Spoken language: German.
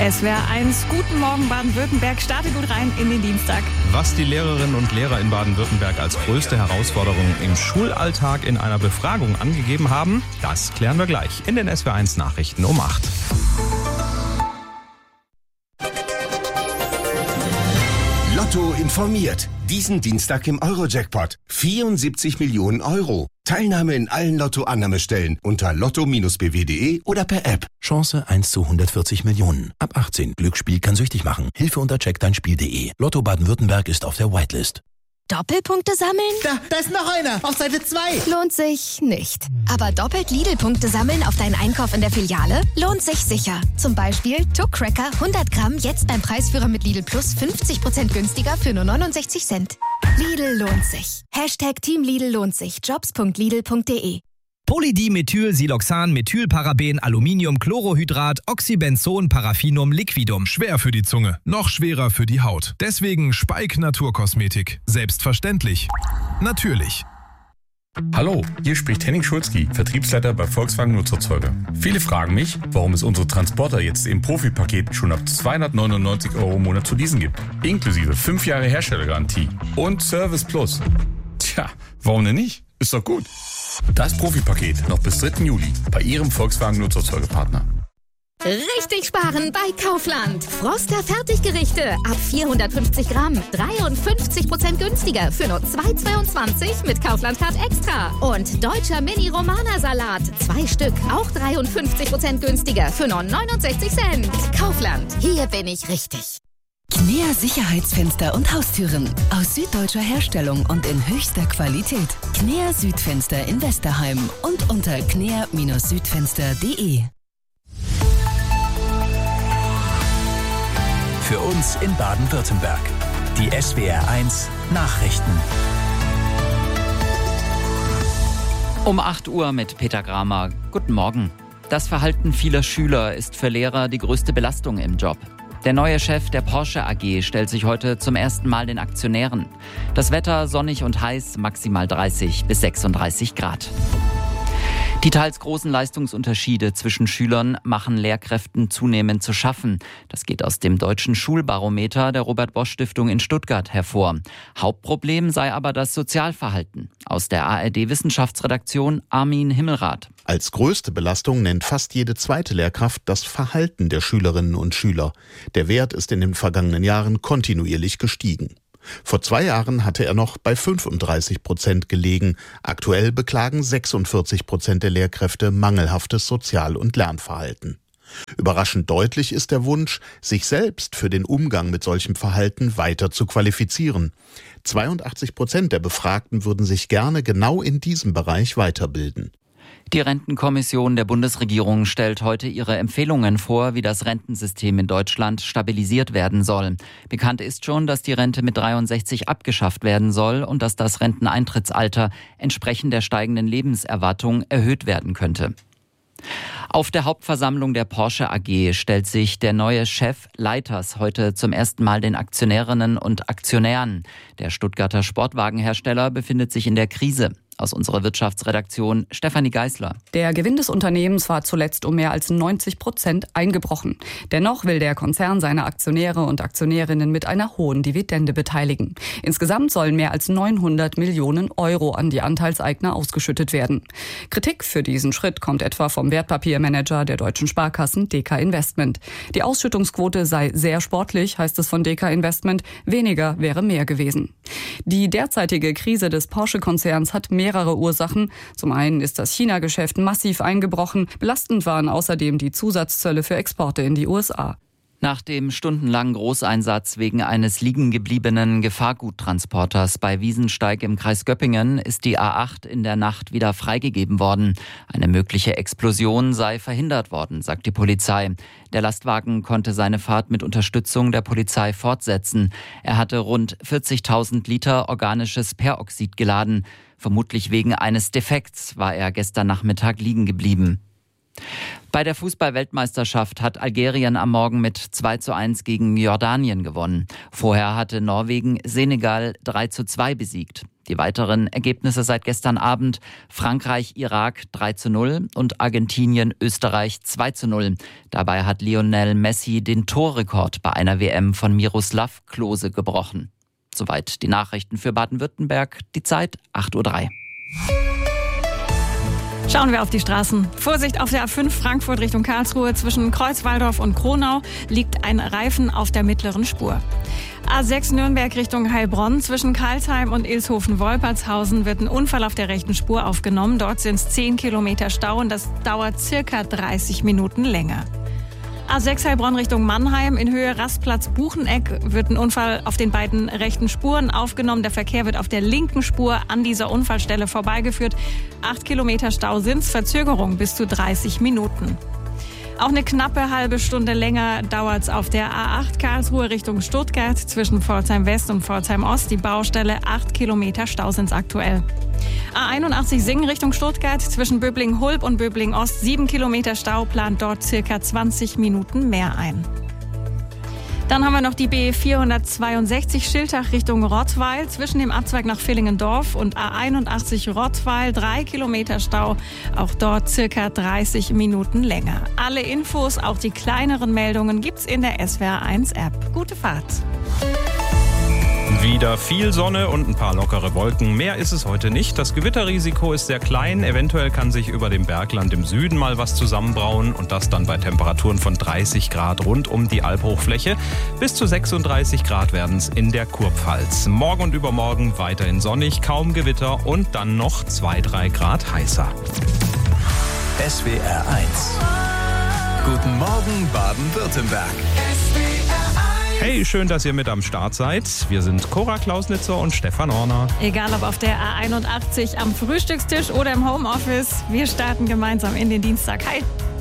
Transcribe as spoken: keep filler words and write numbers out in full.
S W R eins, guten Morgen Baden-Württemberg, starte gut rein in den Dienstag. Was die Lehrerinnen und Lehrer in Baden-Württemberg als größte Herausforderung im Schulalltag in einer Befragung angegeben haben, das klären wir gleich in den S W R eins Nachrichten um acht. Lotto informiert. Diesen Dienstag im Euro-Jackpot. vierundsiebzig Millionen Euro. Teilnahme in allen Lotto-Annahmestellen unter lotto Bindestrich b w punkt de oder per App. Chance eins zu hundertvierzig Millionen. Ab achtzehn. Glücksspiel kann süchtig machen. Hilfe unter check dein Spiel punkt de. Lotto Baden-Württemberg ist auf der Whitelist. Doppelpunkte sammeln? Da, da ist noch einer. Auf Seite zwei. Lohnt sich nicht. Aber doppelt Lidl-Punkte sammeln auf deinen Einkauf in der Filiale? Lohnt sich sicher. Zum Beispiel Tuck Cracker hundert Gramm jetzt beim Preisführer mit Lidl Plus fünfzig Prozent günstiger für nur neunundsechzig Cent. Lidl lohnt sich. Hashtag Team Lidl lohnt sich. jobs punkt lidl punkt de. Polydimethyl, Siloxan, Methylparaben, Aluminium, Chlorohydrat, Oxybenzon, Paraffinum, Liquidum. Schwer für die Zunge, noch schwerer für die Haut. Deswegen Speik Naturkosmetik. Selbstverständlich. Natürlich. Hallo, hier spricht Henning Schulzki, Vertriebsleiter bei Volkswagen Nutzerzeuger. Viele fragen mich, warum es unsere Transporter jetzt im Profipaket schon ab zweihundertneunundneunzig Euro im Monat zu leasen gibt. Inklusive fünf Jahre Herstellergarantie und Service Plus. Tja, warum denn nicht? Ist doch gut. Das Profipaket noch bis dritten Juli bei Ihrem Volkswagen Nutzerzeugerpartner. Richtig sparen bei Kaufland. Froster Fertiggerichte ab vierhundertfünfzig Gramm. dreiundfünfzig Prozent günstiger für nur zwei Euro zweiundzwanzig mit Kaufland Card Extra. Und deutscher Mini-Romana-Salat. Zwei Stück, auch dreiundfünfzig Prozent günstiger für nur neunundsechzig Cent. Kaufland, hier bin ich richtig. Knea Sicherheitsfenster und Haustüren. Aus süddeutscher Herstellung und in höchster Qualität. Knea Südfenster in Westerheim und unter knea Südfenster punkt de. Für uns in Baden-Württemberg. Die S W R eins Nachrichten. Um acht Uhr mit Peter Gramer. Guten Morgen. Das Verhalten vieler Schüler ist für Lehrer die größte Belastung im Job. Der neue Chef der Porsche A G stellt sich heute zum ersten Mal den Aktionären. Das Wetter sonnig und heiß, maximal dreißig bis sechsunddreißig Grad. Die teils großen Leistungsunterschiede zwischen Schülern machen Lehrkräften zunehmend zu schaffen. Das geht aus dem Deutschen Schulbarometer der Robert-Bosch-Stiftung in Stuttgart hervor. Hauptproblem sei aber das Sozialverhalten. Aus der A R D-Wissenschaftsredaktion Armin Himmelrath. Als größte Belastung nennt fast jede zweite Lehrkraft das Verhalten der Schülerinnen und Schüler. Der Wert ist in den vergangenen Jahren kontinuierlich gestiegen. Vor zwei Jahren hatte er noch bei fünfunddreißig Prozent gelegen. Aktuell beklagen sechsundvierzig Prozent der Lehrkräfte mangelhaftes Sozial- und Lernverhalten. Überraschend deutlich ist der Wunsch, sich selbst für den Umgang mit solchem Verhalten weiter zu qualifizieren. zweiundachtzig Prozent der Befragten würden sich gerne genau in diesem Bereich weiterbilden. Die Rentenkommission der Bundesregierung stellt heute ihre Empfehlungen vor, wie das Rentensystem in Deutschland stabilisiert werden soll. Bekannt ist schon, dass die Rente mit dreiundsechzig abgeschafft werden soll und dass das Renteneintrittsalter entsprechend der steigenden Lebenserwartung erhöht werden könnte. Auf der Hauptversammlung der Porsche A G stellt sich der neue Chef Leiters heute zum ersten Mal den Aktionärinnen und Aktionären. Der Stuttgarter Sportwagenhersteller befindet sich in der Krise. Aus unserer Wirtschaftsredaktion Stefanie Geisler. Der Gewinn des Unternehmens war zuletzt um mehr als neunzig Prozent eingebrochen. Dennoch will der Konzern seine Aktionäre und Aktionärinnen mit einer hohen Dividende beteiligen. Insgesamt sollen mehr als neunhundert Millionen Euro an die Anteilseigner ausgeschüttet werden. Kritik für diesen Schritt kommt etwa vom Wertpapiermanager der deutschen Sparkassen D K Investment. Die Ausschüttungsquote sei sehr sportlich, heißt es von D K Investment. Weniger wäre mehr gewesen. Die derzeitige Krise des Porsche-Konzerns hat mehrere Ursachen. Zum einen ist das China-Geschäft massiv eingebrochen. Belastend waren außerdem die Zusatzzölle für Exporte in die U S A. Nach dem stundenlangen Großeinsatz wegen eines liegengebliebenen Gefahrguttransporters bei Wiesensteig im Kreis Göppingen ist die A acht in der Nacht wieder freigegeben worden. Eine mögliche Explosion sei verhindert worden, sagt die Polizei. Der Lastwagen konnte seine Fahrt mit Unterstützung der Polizei fortsetzen. Er hatte rund vierzigtausend Liter organisches Peroxid geladen. Vermutlich wegen eines Defekts war er gestern Nachmittag liegen geblieben. Bei der Fußball-Weltmeisterschaft hat Algerien am Morgen mit zwei zu eins gegen Jordanien gewonnen. Vorher hatte Norwegen Senegal drei zu zwei besiegt. Die weiteren Ergebnisse seit gestern Abend: Frankreich-Irak drei zu null und Argentinien-Österreich zwei zu null. Dabei hat Lionel Messi den Torrekord bei einer W M von Miroslav Klose gebrochen. Soweit die Nachrichten für Baden-Württemberg. Die Zeit acht Uhr drei. Schauen wir auf die Straßen. Vorsicht auf der A fünf Frankfurt Richtung Karlsruhe. Zwischen Kreuzwaldorf und Kronau liegt ein Reifen auf der mittleren Spur. A sechs Nürnberg Richtung Heilbronn. Zwischen Karlsheim und Ilshofen-Wolpertshausen wird ein Unfall auf der rechten Spur aufgenommen. Dort sind es zehn Kilometer Stau und das dauert circa dreißig Minuten länger. A sechs Heilbronn Richtung Mannheim. In Höhe Rastplatz Bucheneck wird ein Unfall auf den beiden rechten Spuren aufgenommen. Der Verkehr wird auf der linken Spur an dieser Unfallstelle vorbeigeführt. Acht Kilometer Stau sind's, Verzögerung bis zu dreißig Minuten. Auch eine knappe halbe Stunde länger dauert's auf der A acht Karlsruhe Richtung Stuttgart. Zwischen Pforzheim West und Pforzheim Ost die Baustelle. Acht Kilometer Stau sind's aktuell. A einundachtzig Singen Richtung Stuttgart. Zwischen Böbling-Hulb und Böbling-Ost sieben Kilometer Stau, plant dort circa zwanzig Minuten mehr ein. Dann haben wir noch die B vierhundertzweiundsechzig Schiltach Richtung Rottweil. Zwischen dem Abzweig nach Villingendorf und A einundachtzig Rottweil drei Kilometer Stau. Auch dort circa dreißig Minuten länger. Alle Infos, auch die kleineren Meldungen, gibt's in der S W R eins App. Gute Fahrt. Wieder viel Sonne und ein paar lockere Wolken. Mehr ist es heute nicht. Das Gewitterrisiko ist sehr klein. Eventuell kann sich über dem Bergland im Süden mal was zusammenbrauen. Und das dann bei Temperaturen von dreißig Grad rund um die Alphochfläche. Bis zu sechsunddreißig Grad werden es in der Kurpfalz. Morgen und übermorgen weiterhin sonnig, kaum Gewitter und dann noch zwei bis drei Grad heißer. S W R eins. Guten Morgen Baden-Württemberg. Hey, schön, dass ihr mit am Start seid. Wir sind Cora Klausnitzer und Stefan Orner. Egal ob auf der A einundachtzig am Frühstückstisch oder im Homeoffice, wir starten gemeinsam in den Dienstag. Hi!